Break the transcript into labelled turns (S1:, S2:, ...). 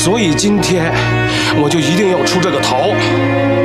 S1: 所以今天我就一定要出这个头。